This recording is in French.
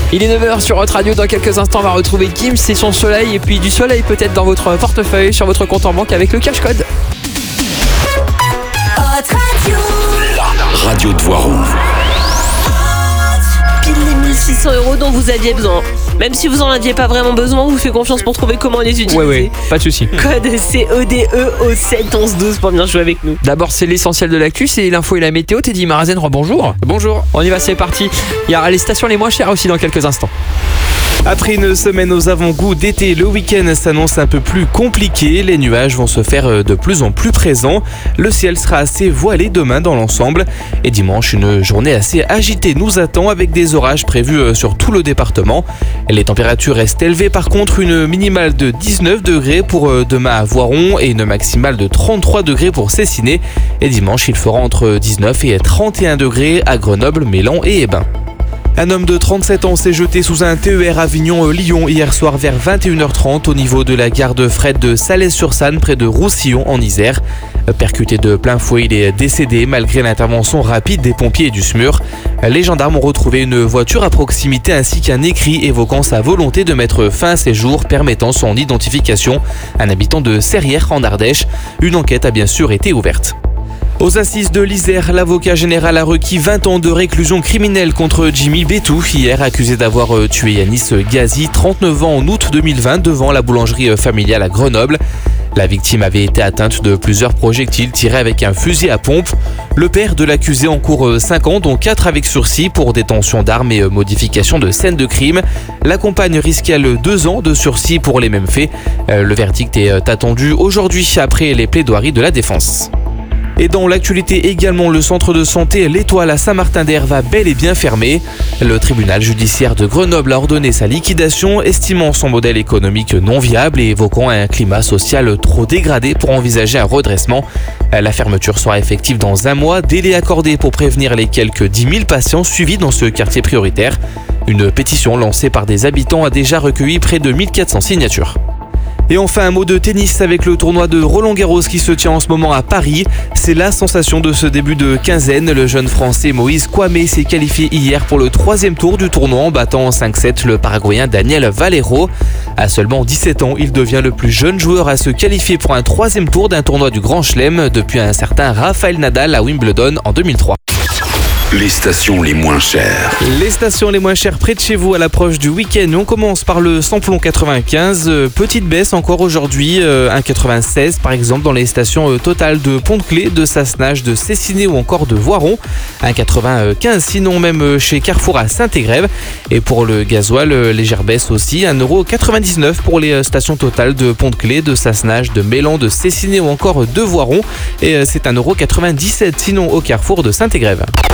Il est 9h sur votre radio. Dans quelques instants, on va retrouver Gims et son soleil. Et puis du soleil peut-être dans votre portefeuille, sur votre compte en banque avec le cash code. La radio de Voiron. Pile les 1600 € dont vous aviez besoin. Même si vous en aviez pas vraiment besoin, on vous fait confiance pour trouver comment les utiliser. Ouais, pas de souci. Code CODE au 7 11 12 pour bien jouer avec nous. D'abord, c'est l'essentiel de l'actu, c'est l'info et la météo. Teddy Marazen, bonjour. Bonjour. On y va, c'est parti. Il y aura les stations les moins chères aussi dans quelques instants. Après une semaine aux avant-goûts d'été, le week-end s'annonce un peu plus compliqué. Les nuages vont se faire de plus en plus présents. Le ciel sera assez voilé demain dans l'ensemble. Et dimanche, une journée assez agitée nous attend avec des orages prévus sur tout le département. Les températures restent élevées, par contre, une minimale de 19 degrés pour demain à Voiron et une maximale de 33 degrés pour Cessiné. Et dimanche, il fera entre 19 et 31 degrés à Grenoble, Mélan et Hébin. Un homme de 37 ans s'est jeté sous un TER Avignon-Lyon hier soir vers 21h30 au niveau de la gare de fret de Salès-sur-Sanne près de Roussillon en Isère. Percuté de plein fouet, il est décédé malgré l'intervention rapide des pompiers et du SMUR. Les gendarmes ont retrouvé une voiture à proximité ainsi qu'un écrit évoquant sa volonté de mettre fin à ses jours, permettant son identification. Un habitant de Serrières en Ardèche. Une enquête a bien sûr été ouverte. Aux assises de l'Isère, l'avocat général a requis 20 ans de réclusion criminelle contre Jimmy Bétou, hier accusé d'avoir tué Yanis Gazi, 39 ans en août 2020, devant la boulangerie familiale à Grenoble. La victime avait été atteinte de plusieurs projectiles tirés avec un fusil à pompe. Le père de l'accusé encourt 5 ans, dont 4 avec sursis pour détention d'armes et modification de scène de crime. La compagne risque 2 ans de sursis pour les mêmes faits. Le verdict est attendu aujourd'hui après les plaidoiries de la défense. Et dans l'actualité également, le centre de santé L'Étoile à Saint-Martin-d'Hères va bel et bien fermer. Le tribunal judiciaire de Grenoble a ordonné sa liquidation, estimant son modèle économique non viable et évoquant un climat social trop dégradé pour envisager un redressement. La fermeture sera effective dans un mois, délai accordé pour prévenir les quelques 10 000 patients suivis dans ce quartier prioritaire. Une pétition lancée par des habitants a déjà recueilli près de 1400 signatures. Et enfin, un mot de tennis avec le tournoi de Roland-Garros qui se tient en ce moment à Paris. C'est la sensation de ce début de quinzaine. Le jeune français Moïse Kouamé s'est qualifié hier pour le 3e tour du tournoi en battant en 5-7 le paraguayen Daniel Valero. À seulement 17 ans, il devient le plus jeune joueur à se qualifier pour un 3e tour d'un tournoi du Grand Chelem depuis un certain Rafael Nadal à Wimbledon en 2003. Les stations les moins chères. Les stations les moins chères près de chez vous à l'approche du week-end. On commence par le samplon 95. Petite baisse encore aujourd'hui, 1,96 par exemple dans les stations totales de Pont-de-Clé, de Sassenage, de Cessiné ou encore de Voiron. 1,95 sinon même chez Carrefour à Saint-Égrève. Et pour le gasoil, légère baisse aussi, 1,99 € pour les stations totales de Pont-de-Clé, de Sassenage, de Mélan, de Cessiné ou encore de Voiron. Et c'est 1,97 € sinon au Carrefour de Saint-Égrève.